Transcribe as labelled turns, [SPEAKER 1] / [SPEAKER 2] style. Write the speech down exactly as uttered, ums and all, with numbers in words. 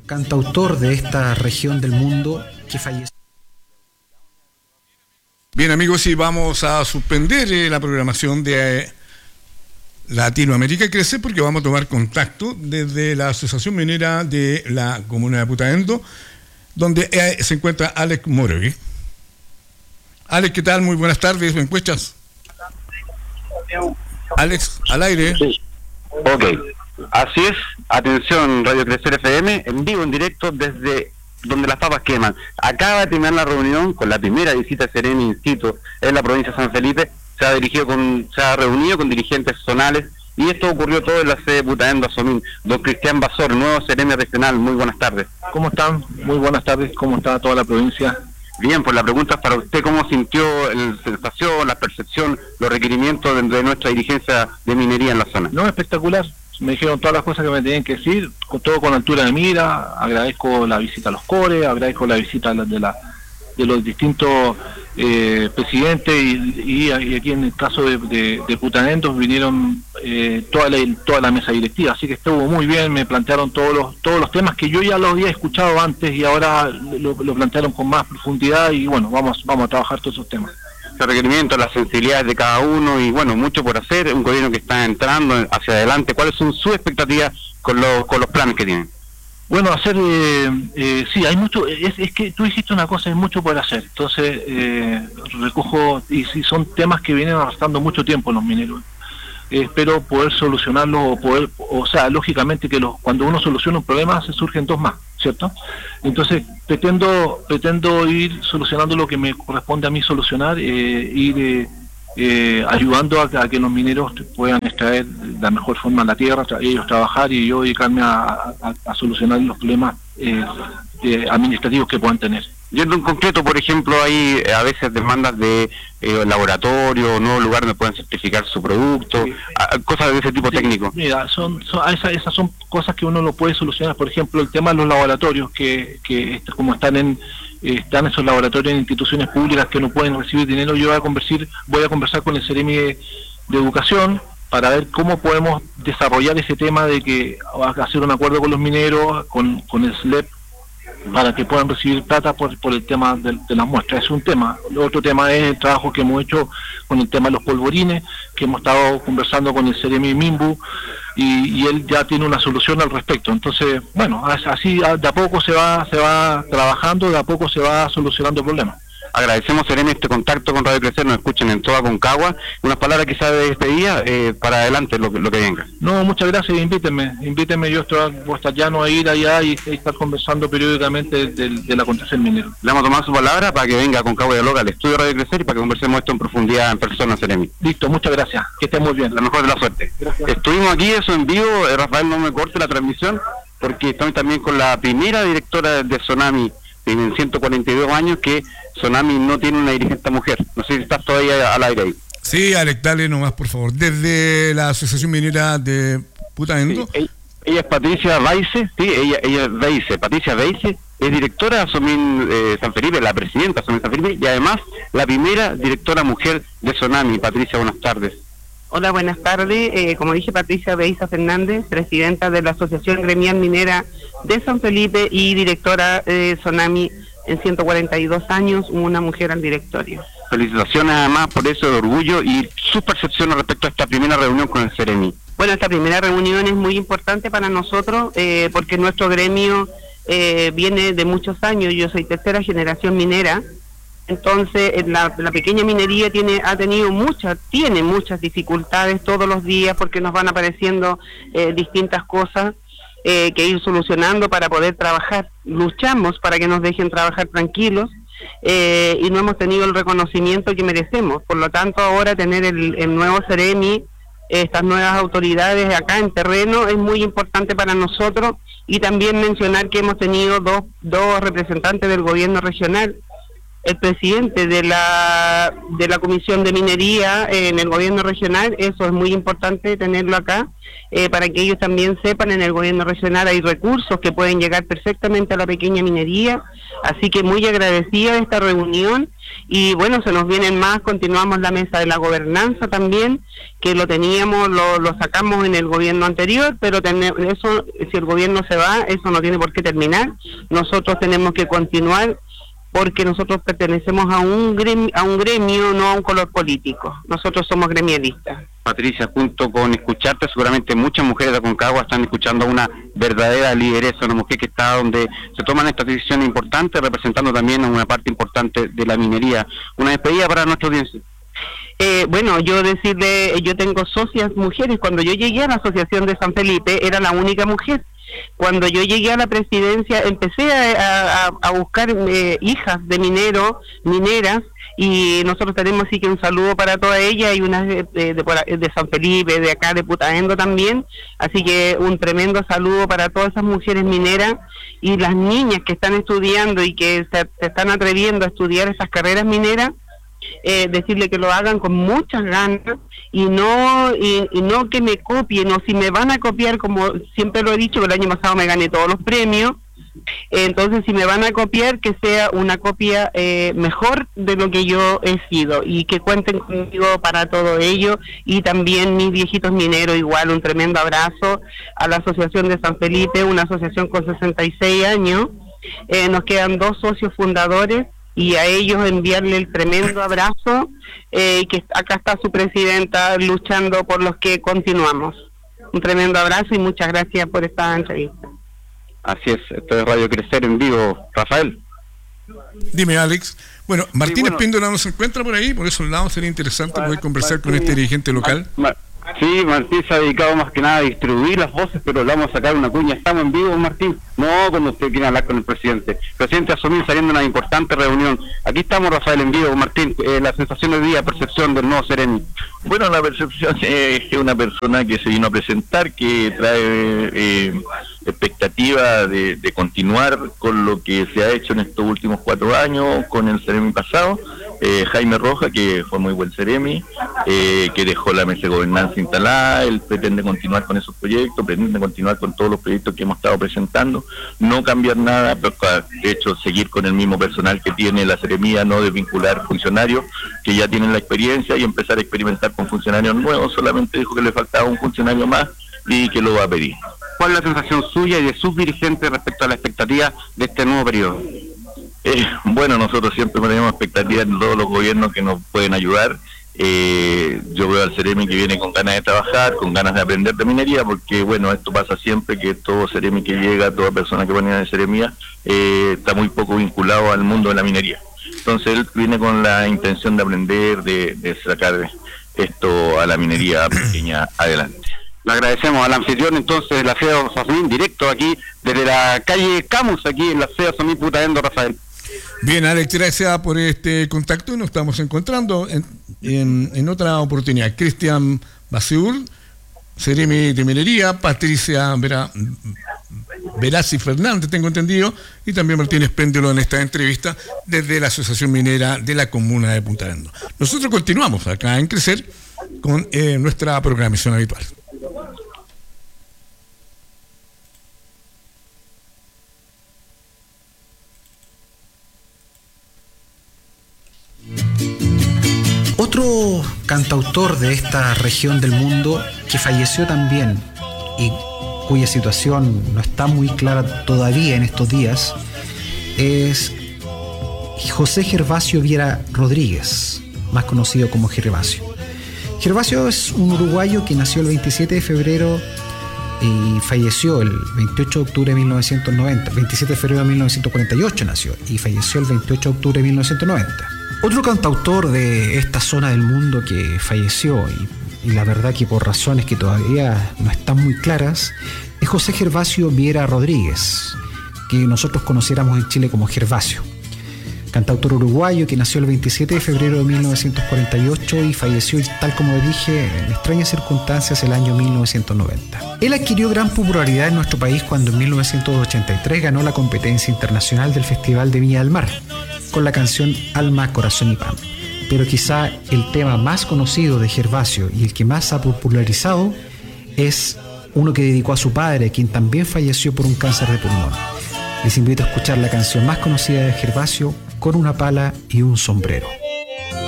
[SPEAKER 1] cantautor de esta región del mundo que falleció.
[SPEAKER 2] Bien, amigos, y vamos a suspender eh, la programación de eh, Latinoamérica Crece, porque vamos a tomar contacto desde la Asociación Minera de la Comuna de Putaendo, donde eh, se encuentra Alex Morovi. Alex, ¿qué tal? Muy buenas tardes, ¿me escuchas? Alex, al aire.
[SPEAKER 3] Sí. Ok, así es. Atención, Radio Crecer F M, en vivo, en directo, desde donde las papas queman. Acaba de terminar la reunión con la primera visita de Seremi in situ en la provincia de San Felipe. Se ha dirigido con, se ha reunido con dirigentes zonales, y esto ocurrió todo en la sede de Putaendo, Asomín. Don Cristian Basor, nuevo Seremi regional, muy buenas tardes.
[SPEAKER 4] ¿Cómo están? Muy buenas tardes, ¿cómo está toda la provincia?
[SPEAKER 3] Bien, pues la pregunta es para usted, ¿cómo sintió la sensación, la percepción, los requerimientos de, de nuestra dirigencia de minería en la zona?
[SPEAKER 4] No, espectacular. Me dijeron todas las cosas que me tenían que decir, con todo con altura de mira. Agradezco la visita a los cores, agradezco la visita de la de los distintos eh, presidentes, y, y, y aquí en el caso de, de, de Putaendo vinieron eh, toda la toda la mesa directiva, así que estuvo muy bien. Me plantearon todos los todos los temas que yo ya los había escuchado antes, y ahora lo, lo plantearon con más profundidad, y bueno, vamos vamos a trabajar todos esos temas.
[SPEAKER 3] Los requerimientos, las sensibilidades de cada uno, y bueno, mucho por hacer, un gobierno que está entrando hacia adelante. ¿Cuáles son sus expectativas con los con los planes que tienen?
[SPEAKER 4] Bueno, hacer, eh, eh, sí, hay mucho, es, es que tú dijiste una cosa, hay mucho por hacer, entonces eh, recojo, y si son temas que vienen arrastrando mucho tiempo los mineros, eh, espero poder solucionarlos, o poder, o sea, lógicamente que los, cuando uno soluciona un problema se surgen dos más, ¿cierto? Entonces pretendo pretendo ir solucionando lo que me corresponde a mí solucionar, eh, ir eh, eh, ayudando a, a que los mineros puedan extraer de la mejor forma la tierra, tra ellos trabajar, y yo dedicarme a, a, a solucionar los problemas eh, eh, administrativos que puedan tener.
[SPEAKER 3] Yendo en concreto, por ejemplo, hay a veces demandas de eh, laboratorio, nuevo lugar donde puedan certificar su producto, sí. a, cosas de ese tipo
[SPEAKER 4] sí,
[SPEAKER 3] técnico.
[SPEAKER 4] Mira, son, son esas, esas son cosas que uno lo puede solucionar. Por ejemplo, el tema de los laboratorios, que, que como están en están esos laboratorios en instituciones públicas que no pueden recibir dinero, yo voy a conversar, voy a conversar con el Seremi de, de Educación para ver cómo podemos desarrollar ese tema de que hacer un acuerdo con los mineros, con, con el S L E P, para que puedan recibir plata por, por el tema de, de las muestras. Es un tema. El otro tema es el trabajo que hemos hecho con el tema de los polvorines, que hemos estado conversando con el Seremi Minbu, y, y él ya tiene una solución al respecto. Entonces, bueno, así de a poco se va se va trabajando, de a poco se va solucionando el problema.
[SPEAKER 3] Agradecemos, Seremi, este contacto con Radio Crecer, nos escuchen en toda Concagua. Unas palabras quizás de despedida, eh, para adelante lo, lo que venga.
[SPEAKER 4] No, muchas gracias, invítenme, invítenme, yo estoy, voy a estar llano a ir allá y, y estar conversando periódicamente del, del acontecer minero.
[SPEAKER 3] Le vamos a tomar su palabra para que venga a Concagua y Local, al estudio Radio Crecer, y para que conversemos esto en profundidad en persona, Seremi.
[SPEAKER 4] Listo, muchas gracias, que estén muy bien.
[SPEAKER 3] La mejor de la suerte. Gracias. Estuvimos aquí, eso en vivo, eh, Rafael, no me corte la transmisión, porque estamos también con la primera directora de Sonami, tienen ciento cuarenta y dos años, que Sonami no tiene una dirigente mujer. No sé si estás todavía al aire ahí.
[SPEAKER 2] Sí, Alex, dale nomás, por favor. Desde la Asociación Minera de Putaendo.
[SPEAKER 3] Sí, ella, ella es Patricia Weize, sí, ella, ella es Weize, Patricia Weize, es directora de Asomín eh, San Felipe, la presidenta de Asomín San Felipe, y además la primera directora mujer de Sonami. Patricia, buenas tardes.
[SPEAKER 5] Hola, buenas tardes. Eh, como dije, Patricia Weize Fernández, presidenta de la Asociación Gremial Minera de San Felipe y directora de Sonami en ciento cuarenta y dos años, una mujer al directorio.
[SPEAKER 3] Felicitaciones además por eso de orgullo, y sus percepciones respecto a esta primera reunión con el Seremi.
[SPEAKER 5] Bueno, esta primera reunión es muy importante para nosotros eh, porque nuestro gremio eh, viene de muchos años. Yo soy tercera generación minera. Entonces, la, la pequeña minería tiene ha tenido muchas, tiene muchas dificultades todos los días, porque nos van apareciendo eh, distintas cosas eh, que ir solucionando para poder trabajar. Luchamos para que nos dejen trabajar tranquilos, eh, y no hemos tenido el reconocimiento que merecemos. Por lo tanto, ahora tener el, el nuevo Seremi, estas nuevas autoridades acá en terreno, es muy importante para nosotros. Y también mencionar que hemos tenido dos, dos representantes del gobierno regional, el presidente de la de la Comisión de Minería eh, en el gobierno regional. Eso es muy importante tenerlo acá, eh, para que ellos también sepan, en el gobierno regional hay recursos que pueden llegar perfectamente a la pequeña minería. Así que muy agradecida de esta reunión, Y bueno, se nos vienen más, continuamos la mesa de la gobernanza también, que lo teníamos, lo, lo sacamos en el gobierno anterior, pero tener, eso, si el gobierno se va, eso no tiene por qué terminar. Nosotros tenemos que continuar, porque nosotros pertenecemos a un gremio, a un gremio, no a un color político. Nosotros somos gremialistas.
[SPEAKER 3] Patricia, junto con escucharte, seguramente muchas mujeres de Aconcagua están escuchando a una verdadera lideresa, una mujer que está donde se toman estas decisiones importantes, representando también a una parte importante de la minería. Una despedida para nuestra audiencia.
[SPEAKER 5] Eh, bueno, yo decirle, yo tengo socias mujeres. Cuando yo llegué a la Asociación de San Felipe, era la única mujer. Cuando yo llegué a la presidencia, empecé a, a, a buscar eh, hijas de mineros, mineras, y nosotros tenemos así que un saludo para todas ellas, y unas de, de, de, de San Felipe, de acá de Putaendo también, así que un tremendo saludo para todas esas mujeres mineras y las niñas que están estudiando y que se, se están atreviendo a estudiar esas carreras mineras. Eh, decirle que lo hagan con muchas ganas y no y, y no que me copien, o si me van a copiar, como siempre lo he dicho, que el año pasado me gané todos los premios, eh, entonces si me van a copiar, que sea una copia eh, mejor de lo que yo he sido, y que cuenten conmigo para todo ello. Y también mis viejitos mineros, igual un tremendo abrazo a la Asociación de San Felipe, una asociación con sesenta y seis años. Eh, nos quedan dos socios fundadores, y a ellos enviarle el tremendo abrazo, eh, que acá está su presidenta luchando por los que continuamos. Un tremendo abrazo y muchas gracias por esta entrevista.
[SPEAKER 3] Así es, esto es Radio Crecer en vivo. Rafael.
[SPEAKER 2] Dime, Alex. Bueno, Martínez sí, bueno. Píndola no se encuentra por ahí, por esos lados sería interesante poder conversar Martín, con este dirigente local.
[SPEAKER 3] Mar, Mar, sí, Martín se ha dedicado más que nada a distribuir las voces, pero le vamos a sacar una cuña. Estamos en vivo, Martín. No, cuando usted quiere hablar con el presidente. Presidente Asomín saliendo de una importante reunión. Aquí estamos, Rafael, en vivo. Martín, eh, la sensación del día, percepción del nuevo Ceremi.
[SPEAKER 6] Bueno, la percepción es que una persona que se vino a presentar, que trae eh, expectativa de, de continuar con lo que se ha hecho en estos últimos cuatro años, con el Ceremi pasado. Eh, Jaime Roja, que fue muy buen Ceremi, eh, que dejó la mesa de gobernanza instalada. Él pretende continuar con esos proyectos, pretende continuar con todos los proyectos que hemos estado presentando, no cambiar nada, pero de hecho seguir con el mismo personal que tiene la Ceremía, no desvincular funcionarios que ya tienen la experiencia y empezar a experimentar con funcionarios nuevos. Solamente dijo que le faltaba un funcionario más y que lo va a pedir.
[SPEAKER 3] ¿Cuál es la sensación suya y de sus dirigentes respecto a la expectativa de este nuevo periodo?
[SPEAKER 6] Eh, bueno, nosotros siempre tenemos expectativas en todos los gobiernos que nos pueden ayudar. Eh, yo veo al Ceremi que viene con ganas de trabajar, con ganas de aprender de minería, porque bueno, esto pasa siempre, que todo Ceremi que llega, toda persona que pone en Ceremía, eh, está muy poco vinculado al mundo de la minería. Entonces él viene con la intención de aprender, de, de sacar esto a la minería pequeña adelante.
[SPEAKER 3] Le agradecemos al anfitrión entonces de la C E A Asomín, directo aquí desde la calle Camus, aquí en la C E A Asomín Putaendo, Rafael.
[SPEAKER 2] Bien, Alex, gracias por este contacto y nos estamos encontrando en, en, en otra oportunidad. Cristian Baseur, Ceremi de Minería, Patricia Vera, Verazzi Fernández, tengo entendido, y también Martínez Péndulo en esta entrevista desde la Asociación Minera de la Comuna de Punta Arenas. Nosotros continuamos acá en Crecer con eh, nuestra programación habitual.
[SPEAKER 1] Otro cantautor de esta región del mundo que falleció también y cuya situación no está muy clara todavía en estos días es José Gervasio Viera Rodríguez, más conocido como Gervasio. Gervasio es un uruguayo que nació el veintisiete de febrero y falleció el veintiocho de octubre de mil novecientos noventa. veintisiete de febrero de mil novecientos cuarenta y ocho nació y falleció el veintiocho de octubre de mil novecientos noventa. Otro cantautor de esta zona del mundo que falleció, y, y la verdad que por razones que todavía no están muy claras, es José Gervasio Viera Rodríguez, que nosotros conociéramos en Chile como Gervasio. Cantautor uruguayo que nació el veintisiete de febrero de mil novecientos cuarenta y ocho y falleció, tal como dije, en extrañas circunstancias el año mil novecientos noventa. Él adquirió gran popularidad en nuestro país cuando en mil novecientos ochenta y tres ganó la competencia internacional del Festival de Viña del Mar, con la canción Alma, Corazón y Pan. Pero quizá el tema más conocido de Gervasio y el que más ha popularizado es uno que dedicó a su padre, quien también falleció por un cáncer de pulmón. Les invito a escuchar la canción más conocida de Gervasio, con una pala y un sombrero.